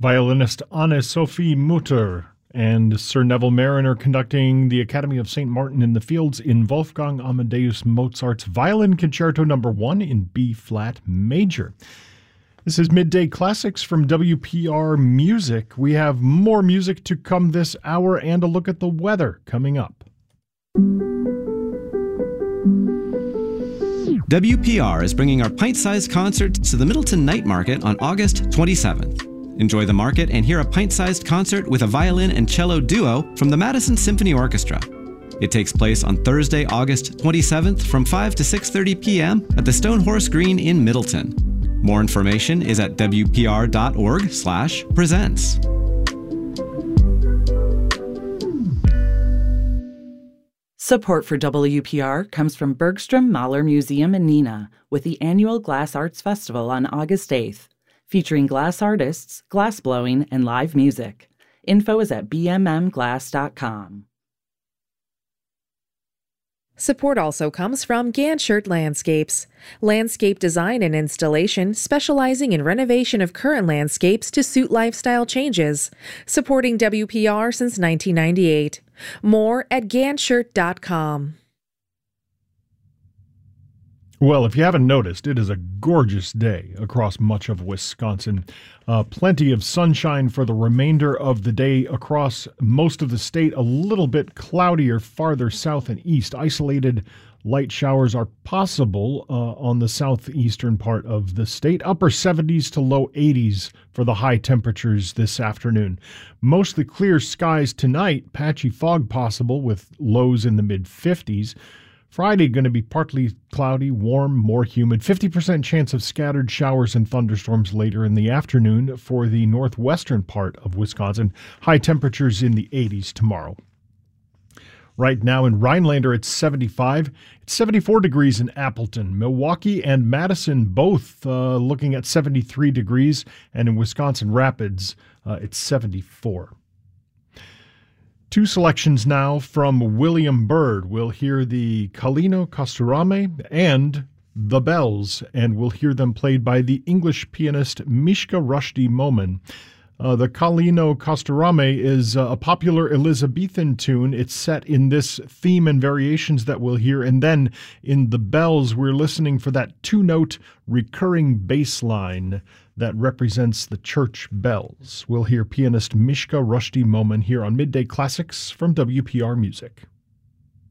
Violinist Anne-Sophie Mutter and Sir Neville Mariner conducting the Academy of St. Martin in the Fields in Wolfgang Amadeus Mozart's Violin Concerto No. 1 in B-flat major. This is Midday Classics from WPR Music. We have more music to come this hour and a look at the weather coming up. WPR is bringing our pint-sized concert to the Middleton Night Market on August 27th. Enjoy the market and hear a pint-sized concert with a violin and cello duo from the Madison Symphony Orchestra. It takes place on Thursday, August 27th from 5 to 6:30 p.m. at the Stone Horse Green in Middleton. More information is at wpr.org/presents. Support for WPR comes from Bergstrom Mahler Museum in Neenah with the annual Glass Arts Festival on August 8th, featuring glass artists, glass blowing, and live music. Info is at bmmglass.com. Support also comes from Ganshert Landscapes, landscape design and installation specializing in renovation of current landscapes to suit lifestyle changes, supporting WPR since 1998. More at ganshert.com. Well, if you haven't noticed, it is a gorgeous day across much of Wisconsin. Plenty of sunshine for the remainder of the day across most of the state. A little bit cloudier farther south and east. Isolated light showers are possible on the southeastern part of the state. Upper 70s to low 80s for the high temperatures this afternoon. Mostly clear skies tonight. Patchy fog possible with lows in the mid-50s. Friday going to be partly cloudy, warm, more humid. 50% chance of scattered showers and thunderstorms later in the afternoon for the northwestern part of Wisconsin. High temperatures in the 80s tomorrow. Right now in Rhinelander, it's 75. It's 74 degrees in Appleton. Milwaukee and Madison both looking at 73 degrees. And in Wisconsin Rapids, it's 74. Two selections now from William Byrd. We'll hear the Callino Castorame and the Bells, and we'll hear them played by the English pianist Mishka Rushdie Momen. The Callino Castorame is a popular Elizabethan tune. It's set in this theme and variations that we'll hear. And then in the Bells, we're listening for that two-note recurring bass line that represents the church bells. We'll hear pianist Mishka Rushdie Momen here on Midday Classics from WPR Music.